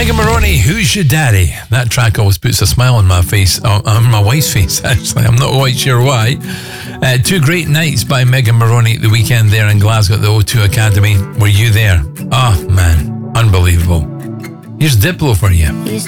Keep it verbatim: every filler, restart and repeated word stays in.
Megan Moroney, Who's Your Daddy? That track always puts a smile on my face, on, on my wife's face, actually. I'm not quite sure why. Uh, two great nights by Megan Moroney at the weekend there in Glasgow at the O two Academy. Were you there? Oh, man. Unbelievable. Here's Diplo for you.